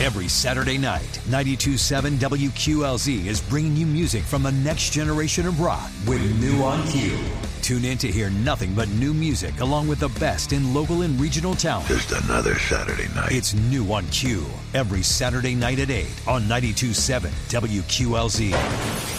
Every Saturday night, 92.7 WQLZ is bringing you music from the next generation of rock with New on Q. Tune in to hear nothing but new music along with the best in local and regional talent. Just another Saturday night. It's New on Q every Saturday night at 8 on 92.7 WQLZ.